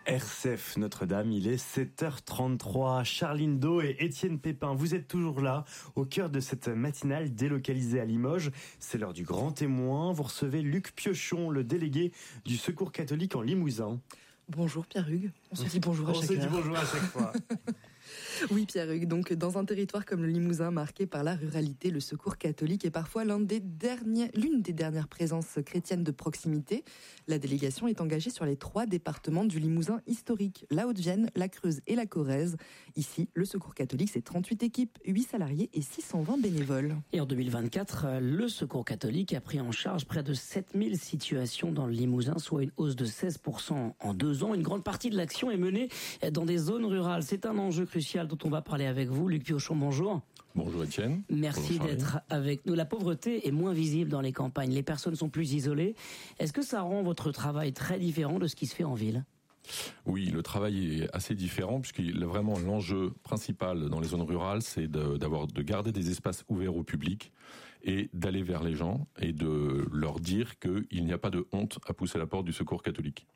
RCF Notre-Dame, il est 7h33. Charline Do et Étienne Pépin, vous êtes toujours là, au cœur de cette matinale délocalisée à Limoges. C'est l'heure du grand témoin. Vous recevez Luc Piochon, le délégué du Secours catholique en Limousin. Bonjour Pierre-Hugues. On se dit bonjour à chaque heure. On se dit bonjour à chaque fois. Oui Pierre-Hugues, donc dans un territoire comme le Limousin marqué par la ruralité, le Secours catholique est parfois l'une des dernières présences chrétiennes de proximité. La délégation est engagée sur les 3 départements du Limousin historique, la Haute-Vienne, la Creuse et la Corrèze. Ici, le Secours catholique, c'est 38 équipes, 8 salariés et 620 bénévoles. Et en 2024, le Secours catholique a pris en charge près de 7000 situations dans le Limousin, soit une hausse de 16% en 2 ans. Une grande partie de l'action est menée dans des zones rurales. C'est un enjeu crucial dont on va parler avec vous. Luc Piochon, bonjour. Bonjour Étienne. Merci d'être avec nous. La pauvreté est moins visible dans les campagnes. Les personnes sont plus isolées. Est-ce que ça rend votre travail très différent de ce qui se fait en ville ? Oui, le travail est assez différent puisque vraiment l'enjeu principal dans les zones rurales, c'est de garder des espaces ouverts au public et d'aller vers les gens et de leur dire qu'il n'y a pas de honte à pousser la porte du Secours catholique.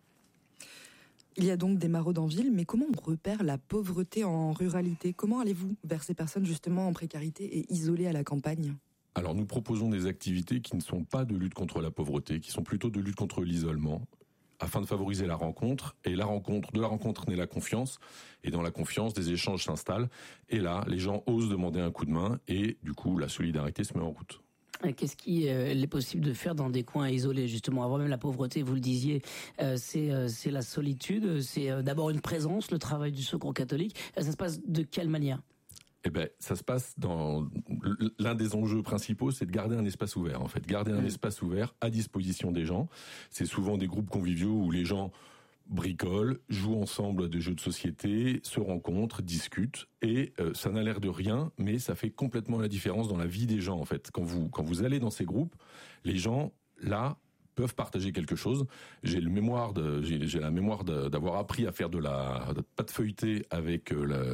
Il y a donc des maraudes en ville, mais comment on repère la pauvreté en ruralité ? Comment allez-vous vers ces personnes justement en précarité et isolées à la campagne ? Alors nous proposons des activités qui ne sont pas de lutte contre la pauvreté, qui sont plutôt de lutte contre l'isolement, afin de favoriser la rencontre. Et de la rencontre naît la confiance, et dans la confiance, des échanges s'installent. Et là, les gens osent demander un coup de main, et du coup, la solidarité se met en route. Qu'est-ce qu'il est possible de faire dans des coins isolés, justement, avant même la pauvreté, vous le disiez, c'est la solitude, c'est d'abord une présence, le travail du Secours catholique. Ça se passe de quelle manière ? Ça se passe dans l'un des enjeux principaux, c'est de garder un espace ouvert. En fait, garder un espace ouvert à disposition des gens. C'est souvent des groupes conviviaux où les gens bricolent, jouent ensemble à des jeux de société, se rencontrent, discutent, et ça n'a l'air de rien, mais ça fait complètement la différence dans la vie des gens. En fait, quand vous allez dans ces groupes, les gens là peuvent partager quelque chose. J'ai la mémoire d'avoir appris à faire de la pâte feuilletée avec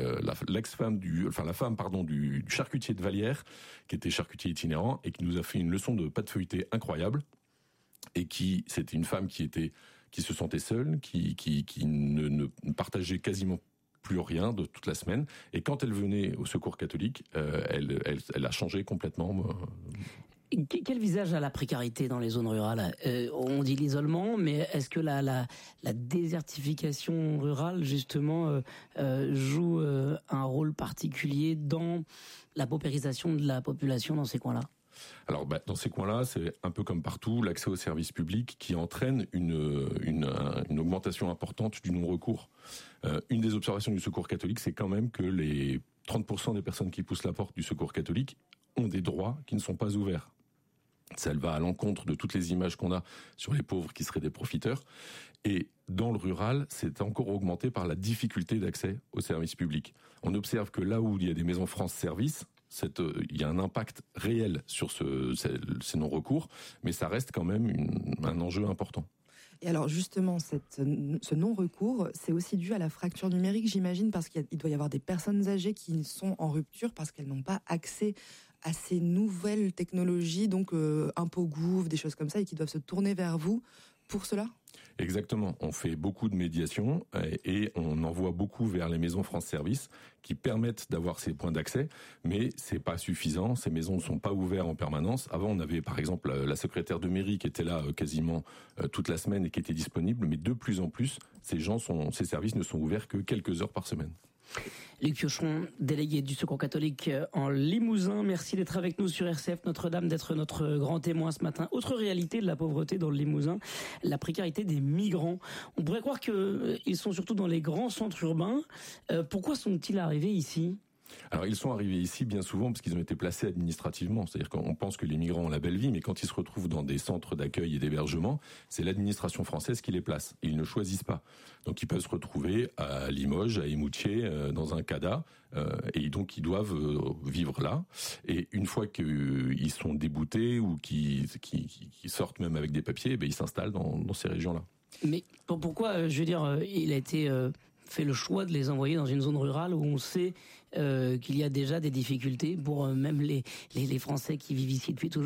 la femme du charcutier de Vallière, qui était charcutier itinérant et qui nous a fait une leçon de pâte feuilletée incroyable. Et c'était une femme qui se sentait seule, qui ne partageait quasiment plus rien de toute la semaine. Et quand elle venait au Secours catholique, elle a changé complètement. Quel visage a la précarité dans les zones rurales ? On dit l'isolement, mais est-ce que la désertification rurale, justement, joue un rôle particulier dans la paupérisation de la population dans ces coins-là ? Alors, dans ces coins-là, c'est un peu comme partout, l'accès aux services publics qui entraîne une augmentation importante du non-recours. Une des observations du Secours catholique, c'est quand même que les 30% des personnes qui poussent la porte du Secours catholique ont des droits qui ne sont pas ouverts. Ça va à l'encontre de toutes les images qu'on a sur les pauvres qui seraient des profiteurs. Et dans le rural, c'est encore augmenté par la difficulté d'accès aux services publics. On observe que là où il y a des maisons France Service, il y a un impact réel sur ces non-recours, mais ça reste quand même un enjeu important. Et alors justement, ce non-recours, c'est aussi dû à la fracture numérique, j'imagine, parce qu'il doit y avoir des personnes âgées qui sont en rupture parce qu'elles n'ont pas accès à ces nouvelles technologies, donc impôts gouv, des choses comme ça, et qui doivent se tourner vers vous pour cela ? Exactement. On fait beaucoup de médiation et on envoie beaucoup vers les maisons France Service qui permettent d'avoir ces points d'accès, mais c'est pas suffisant. Ces maisons ne sont pas ouvertes en permanence. Avant, on avait par exemple la secrétaire de mairie qui était là quasiment toute la semaine et qui était disponible, mais de plus en plus, ces services ne sont ouverts que quelques heures par semaine. Luc Piochon, délégué du Secours catholique en Limousin, merci d'être avec nous sur RCF Notre-Dame, d'être notre grand témoin ce matin. Autre réalité de la pauvreté dans le Limousin, la précarité des migrants. On pourrait croire qu'ils sont surtout dans les grands centres urbains. Pourquoi sont-ils arrivés ici ? Alors, ils sont arrivés ici bien souvent parce qu'ils ont été placés administrativement. C'est-à-dire qu'on pense que les migrants ont la belle vie, mais quand ils se retrouvent dans des centres d'accueil et d'hébergement, c'est l'administration française qui les place. Ils ne choisissent pas. Donc, ils peuvent se retrouver à Limoges, à Émoutier, dans un CADA, et donc ils doivent vivre là. Et une fois qu'ils sont déboutés ou qu'ils sortent même avec des papiers, ils s'installent dans ces régions-là. Mais pourquoi, je veux dire, il a été fait le choix de les envoyer dans une zone rurale où on sait qu'il y a déjà des difficultés pour même les Français qui vivent ici depuis toujours?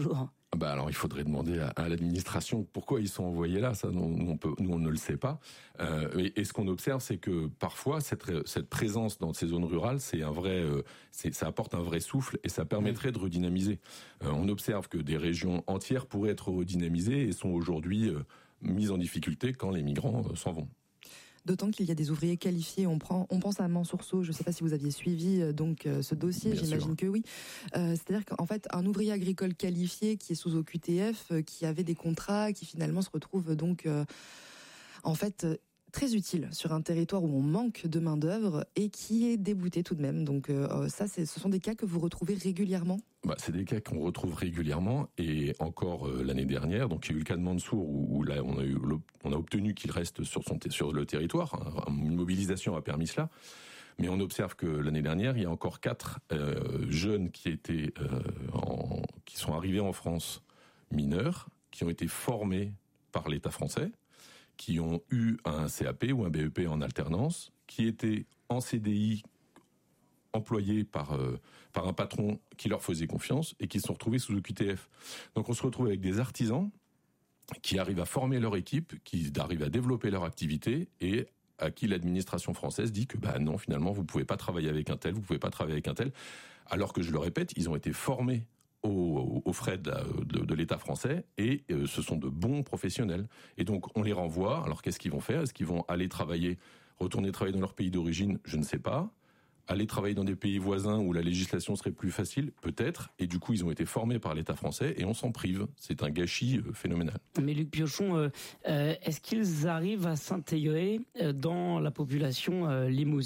Alors il faudrait demander à l'administration pourquoi ils sont envoyés là. Ça, nous on ne le sait pas. Et ce qu'on observe, c'est que parfois cette présence dans ces zones rurales, ça apporte un vrai souffle et ça permettrait de redynamiser. On observe que des régions entières pourraient être redynamisées et sont aujourd'hui mises en difficulté quand les migrants s'en vont. D'autant qu'il y a des ouvriers qualifiés. On pense à Mansourceau. Je ne sais pas si vous aviez suivi ce dossier. Bien J'imagine sûr. Que oui. C'est-à-dire qu'en fait, un ouvrier agricole qualifié qui est sous OQTF, qui avait des contrats, qui finalement se retrouve donc très utile sur un territoire où on manque de main d'œuvre et qui est débouté tout de même. Donc ce sont des cas que vous retrouvez régulièrement. C'est des cas qu'on retrouve régulièrement et encore l'année dernière. Donc il y a eu le cas de Mansour où là on a obtenu qu'il reste sur le territoire. Une mobilisation a permis cela. Mais on observe que l'année dernière, il y a encore 4 jeunes qui sont arrivés en France mineurs, qui ont été formés par l'État français, qui ont eu un CAP ou un BEP en alternance, qui étaient en CDI employés par un patron qui leur faisait confiance et qui se sont retrouvés sous OQTF. Donc on se retrouve avec des artisans qui arrivent à former leur équipe, qui arrivent à développer leur activité et à qui l'administration française dit que non, finalement, vous pouvez pas travailler avec un tel, vous pouvez pas travailler avec un tel, alors que je le répète, ils ont été formés aux frais de l'État français et ce sont de bons professionnels. Et donc on les renvoie. Alors qu'est-ce qu'ils vont faire ? Est-ce qu'ils vont aller retourner travailler dans leur pays d'origine ? Je ne sais pas. Aller travailler dans des pays voisins où la législation serait plus facile ? Peut-être. Et du coup, ils ont été formés par l'État français et on s'en prive. C'est un gâchis phénoménal. Mais Luc Piochon, est-ce qu'ils arrivent à s'intégrer dans la population limousine ?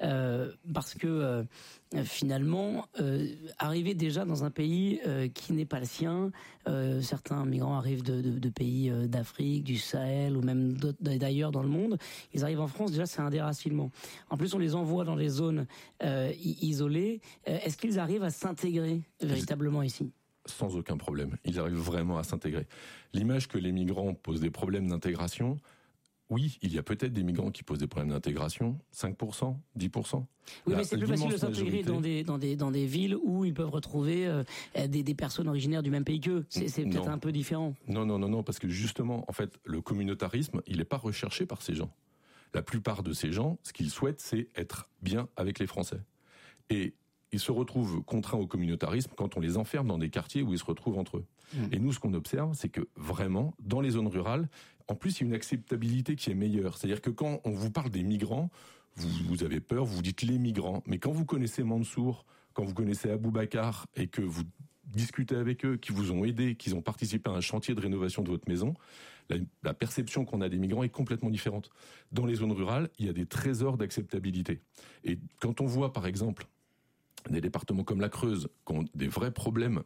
Parce que finalement, arriver déjà dans un pays qui n'est pas le sien, certains migrants arrivent de pays d'Afrique, du Sahel ou même d'ailleurs dans le monde, ils arrivent en France, déjà c'est un déracinement. En plus on les envoie dans les zones isolées. Est-ce qu'ils arrivent à s'intégrer véritablement ici ? Sans aucun problème, ils arrivent vraiment à s'intégrer. L'image que les migrants posent des problèmes d'intégration, oui, il y a peut-être des migrants qui posent des problèmes d'intégration, 5%, 10%. Oui, mais c'est plus facile de s'intégrer dans des villes où ils peuvent retrouver des personnes originaires du même pays qu'eux. C'est peut-être un peu différent. Non, parce que justement, en fait, le communautarisme, il n'est pas recherché par ces gens. La plupart de ces gens, ce qu'ils souhaitent, c'est être bien avec les Français. Et ils se retrouvent contraints au communautarisme quand on les enferme dans des quartiers où ils se retrouvent entre eux. Et nous, ce qu'on observe, c'est que vraiment, dans les zones rurales, en plus, il y a une acceptabilité qui est meilleure. C'est-à-dire que quand on vous parle des migrants, vous avez peur, vous dites les migrants. Mais quand vous connaissez Mansour, quand vous connaissez Aboubacar et que vous discutez avec eux, qui vous ont aidé, qu'ils ont participé à un chantier de rénovation de votre maison, la perception qu'on a des migrants est complètement différente. Dans les zones rurales, il y a des trésors d'acceptabilité. Et quand on voit, par exemple, des départements comme la Creuse qui ont des vrais problèmes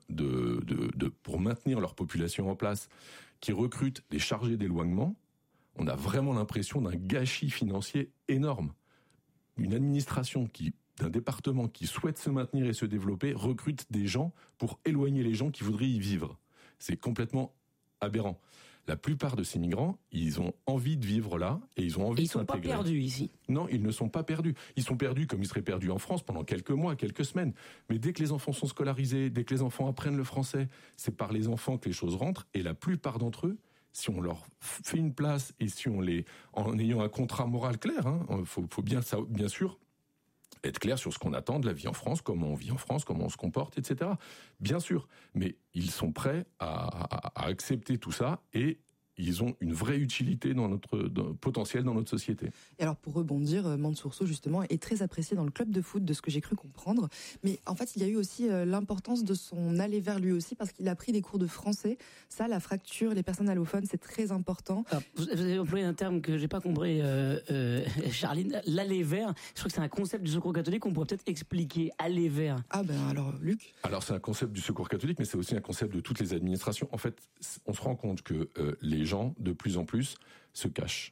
pour maintenir leur population en place, qui recrutent des chargés d'éloignement, on a vraiment l'impression d'un gâchis financier énorme. Une administration d'un département qui souhaite se maintenir et se développer recrute des gens pour éloigner les gens qui voudraient y vivre. C'est complètement aberrant. La plupart de ces migrants, ils ont envie de vivre là et ils ont envie de s'intégrer. Ils ne sont pas perdus ici. Non, ils ne sont pas perdus. Ils sont perdus comme ils seraient perdus en France pendant quelques mois, quelques semaines. Mais dès que les enfants sont scolarisés, dès que les enfants apprennent le français, c'est par les enfants que les choses rentrent. Et la plupart d'entre eux, si on leur fait une place et si en ayant un contrat moral clair, faut bien sûr être clair sur ce qu'on attend de la vie en France, comment on vit en France, comment on se comporte, etc. Bien sûr, mais ils sont prêts à accepter tout ça et ils ont une vraie utilité potentielle dans notre société. Et alors pour rebondir, Mansourceau justement est très apprécié dans le club de foot, de ce que j'ai cru comprendre. Mais en fait, il y a eu aussi l'importance de son aller vers lui aussi, parce qu'il a pris des cours de français. Ça, la fracture, les personnes allophones, c'est très important. Alors, vous avez employé un terme que j'ai pas compris, Charline, l'aller vers. Je crois que c'est un concept du secours catholique qu'on pourrait peut-être expliquer. Aller vers. Ah ben alors, Luc. Alors c'est un concept du secours catholique, mais c'est aussi un concept de toutes les administrations. En fait, on se rend compte que les gens, de plus en plus, se cachent.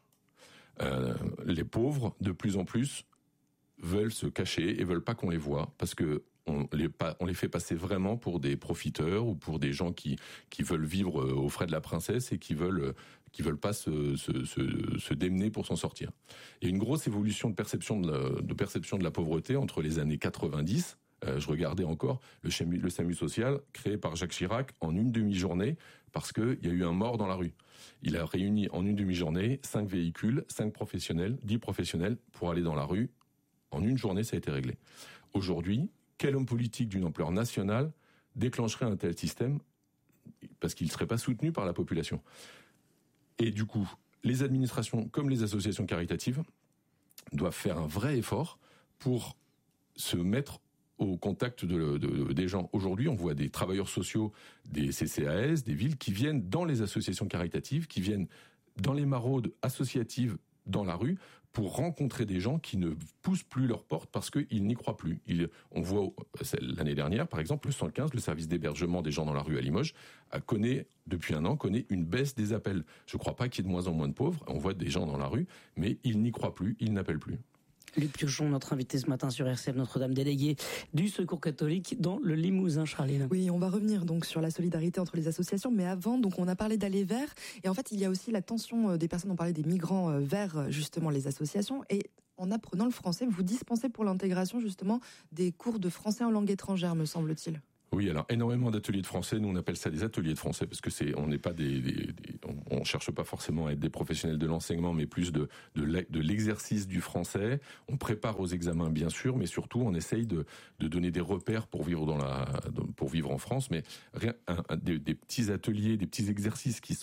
Les pauvres, de plus en plus, veulent se cacher et veulent pas qu'on les voie, parce que on les fait passer vraiment pour des profiteurs ou pour des gens qui veulent vivre aux frais de la princesse et qui veulent pas se démener pour s'en sortir. Il y a une grosse évolution de perception de la pauvreté entre les années 90, Je regardais encore le SAMU social créé par Jacques Chirac en une demi-journée parce qu'il y a eu un mort dans la rue. Il a réuni en une demi-journée 5 véhicules, 5 professionnels, 10 professionnels pour aller dans la rue. En une journée, ça a été réglé. Aujourd'hui, quel homme politique d'une ampleur nationale déclencherait un tel système parce qu'il ne serait pas soutenu par la population? Et du coup, les administrations comme les associations caritatives doivent faire un vrai effort pour se mettre au contact des gens. Aujourd'hui, on voit des travailleurs sociaux, des CCAS, des villes qui viennent dans les associations caritatives, qui viennent dans les maraudes associatives dans la rue pour rencontrer des gens qui ne poussent plus leurs portes parce qu'ils n'y croient plus. On voit l'année dernière, par exemple, le 115, le service d'hébergement des gens dans la rue à Limoges, depuis un an, connaît une baisse des appels. Je ne crois pas qu'il y ait de moins en moins de pauvres. On voit des gens dans la rue, mais ils n'y croient plus, ils n'appellent plus. Luc Piochon, notre invité ce matin sur RCF Notre-Dame, délégué du Secours catholique dans le Limousin, Charline. Oui, on va revenir donc sur la solidarité entre les associations, mais avant, donc on a parlé d'aller vers, et en fait il y a aussi la tension des personnes, on parlait des migrants vers justement les associations, et en apprenant le français, vous dispensez pour l'intégration justement des cours de français en langue étrangère, me semble-t-il. Oui, alors énormément d'ateliers de français. Nous, on appelle ça des ateliers de français parce que on n'est pas on cherche pas forcément à être des professionnels de l'enseignement, mais plus de l'exercice du français. On prépare aux examens, bien sûr, mais surtout, on essaye de donner des repères pour vivre pour vivre en France. Mais des petits ateliers, des petits exercices qui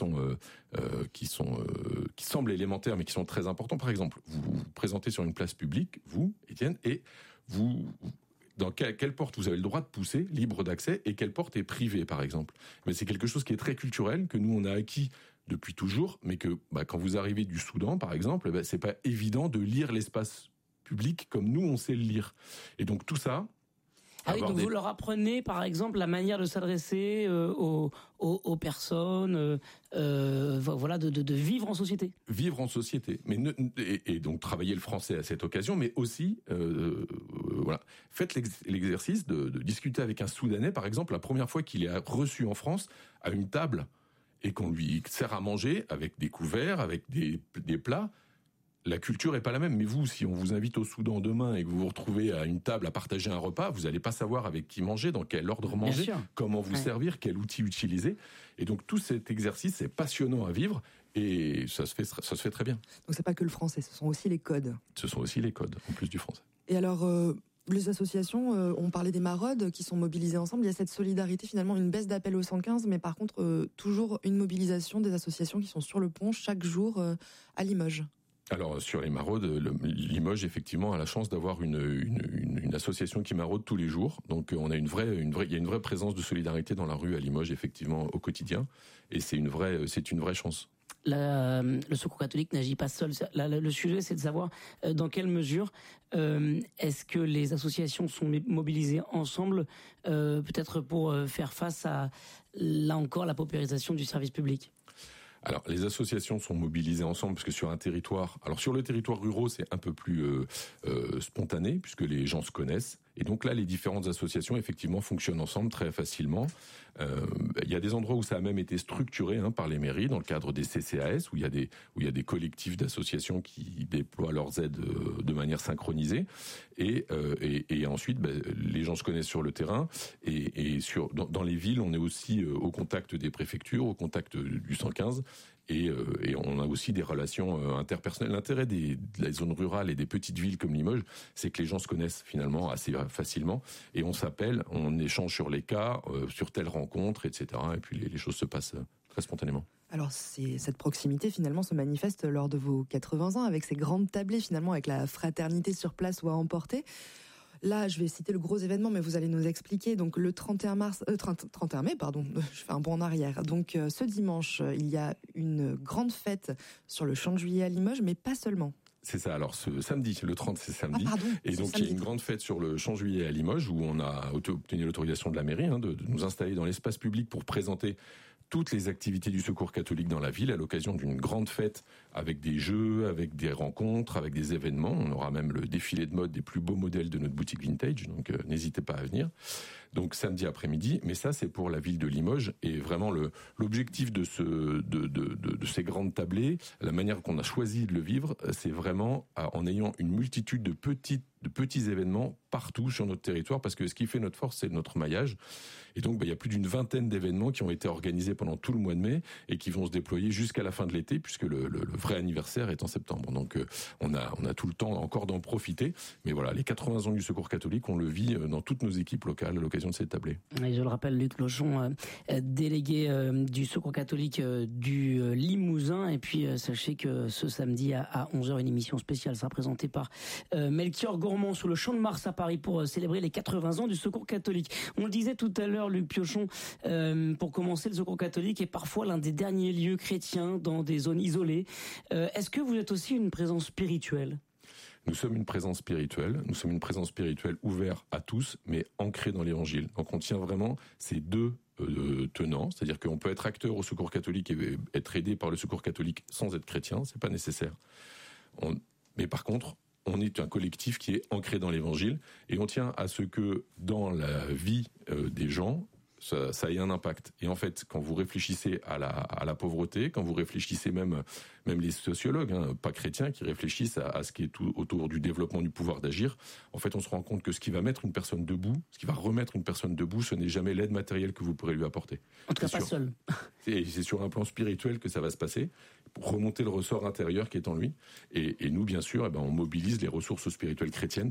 semblent élémentaires, mais qui sont très importants. Par exemple, vous vous présentez sur une place publique, vous, Étienne, et dans quelle porte vous avez le droit de pousser, libre d'accès, et quelle porte est privée, par exemple. Mais c'est quelque chose qui est très culturel, que nous, on a acquis depuis toujours, mais que quand vous arrivez du Soudan, par exemple, c'est pas évident de lire l'espace public comme nous, on sait le lire. Et donc tout ça... Ah oui, donc vous leur apprenez, par exemple, la manière de s'adresser aux personnes, voilà, de vivre en société. Vivre en société, et donc travailler le français à cette occasion, mais aussi, voilà, faites l'exercice de discuter avec un Soudanais, par exemple, la première fois qu'il est reçu en France à une table et qu'on lui sert à manger avec des couverts, avec des plats. La culture est pas la même, mais vous, si on vous invite au Soudan demain et que vous vous retrouvez à une table à partager un repas, vous n'allez pas savoir avec qui manger, dans quel ordre manger, comment vous servir, quel outil utiliser. Et donc tout cet exercice, c'est passionnant à vivre et ça se fait très bien. Donc c'est pas que le français, ce sont aussi les codes. Ce sont aussi les codes, en plus du français. Et alors, les associations, on parlait des maraudes qui sont mobilisées ensemble. Il y a cette solidarité, finalement, une baisse d'appel au 115, mais par contre, toujours une mobilisation des associations qui sont sur le pont chaque jour à Limoges. Alors sur les maraudes, Limoges effectivement a la chance d'avoir une association qui maraude tous les jours. Donc on a il y a une vraie présence de solidarité dans la rue à Limoges effectivement au quotidien, et c'est une vraie chance. Le Secours catholique n'agit pas seul. Le sujet, c'est de savoir dans quelle mesure est-ce que les associations sont mobilisées ensemble, peut-être pour faire face à, là encore, la paupérisation du service public. Alors, les associations sont mobilisées ensemble parce que sur le territoire rural, c'est un peu plus spontané puisque les gens se connaissent. Et donc là, les différentes associations, effectivement, fonctionnent ensemble très facilement. Il y a des endroits où ça a même été structuré par les mairies, dans le cadre des CCAS, où il y a des collectifs d'associations qui déploient leurs aides de manière synchronisée. Et ensuite, les gens se connaissent sur le terrain. Et dans les villes, on est aussi au contact des préfectures, au contact du 115. Et on a aussi des relations interpersonnelles. L'intérêt de la zone rurale et des petites villes comme Limoges, c'est que les gens se connaissent finalement assez facilement. Et on s'appelle, on échange sur les cas, sur telle rencontre, etc. Et puis les choses se passent très spontanément. Alors cette proximité finalement se manifeste lors de vos 80 ans avec ces grandes tablées finalement, avec la fraternité sur place ou à emporter. Là, je vais citer le gros événement, mais vous allez nous expliquer. Donc, le 31 mai, je fais un bond en arrière. Donc, ce dimanche, il y a une grande fête sur le Champ de Juillet à Limoges, mais pas seulement. C'est ça. Alors, ce samedi, le 30, c'est samedi. Et donc, samedi. Il y a une grande fête sur le Champ de Juillet à Limoges où on a obtenu l'autorisation de la mairie de nous installer dans l'espace public pour présenter toutes les activités du Secours catholique dans la ville à l'occasion d'une grande fête avec des jeux, avec des rencontres, avec des événements. On aura même le défilé de mode des plus beaux modèles de notre boutique vintage, donc n'hésitez pas à venir. Donc samedi après-midi, mais ça c'est pour la ville de Limoges, et vraiment l'objectif de ces grandes tablées, la manière qu'on a choisi de le vivre, c'est vraiment en ayant une multitude de petits événements partout sur notre territoire, parce que ce qui fait notre force, c'est notre maillage. Et donc, il y a plus d'une vingtaine d'événements qui ont été organisés pendant tout le mois de mai et qui vont se déployer jusqu'à la fin de l'été, puisque le vrai anniversaire est en septembre. Donc, on a tout le temps encore d'en profiter. Mais voilà, les 80 ans du Secours catholique, on le vit dans toutes nos équipes locales à l'occasion de ces tablées. Et je le rappelle, Luc Lochon, délégué du Secours catholique du Limousin. Et puis, sachez que ce samedi à 11h, une émission spéciale sera présentée par Melchior Gourmand sous le Champ de Mars à Paris pour célébrer les 80 ans du Secours catholique. On le disait tout à l'heure, Luc Piochon, pour commencer, le Secours catholique est parfois l'un des derniers lieux chrétiens dans des zones isolées. Est-ce que vous êtes aussi une présence spirituelle ? Nous sommes une présence spirituelle. Nous sommes une présence spirituelle ouverte à tous, mais ancrée dans l'Évangile. Donc on tient vraiment ces deux tenants, c'est-à-dire qu'on peut être acteur au Secours catholique et être aidé par le Secours catholique sans être chrétien, c'est pas nécessaire. Mais par contre, on est un collectif qui est ancré dans l'Évangile, et on tient à ce que dans la vie des gens, ça ait un impact. Et en fait, quand vous réfléchissez à la pauvreté, quand vous réfléchissez même les sociologues, pas chrétiens, qui réfléchissent à ce qui est tout autour du développement du pouvoir d'agir, en fait, on se rend compte que ce qui va mettre une personne debout, ce qui va remettre une personne debout, ce n'est jamais l'aide matérielle que vous pourrez lui apporter. En tout cas, pas seul. C'est sur un plan spirituel que ça va se passer, pour remonter le ressort intérieur qui est en lui. Et nous, bien sûr, on mobilise les ressources spirituelles chrétiennes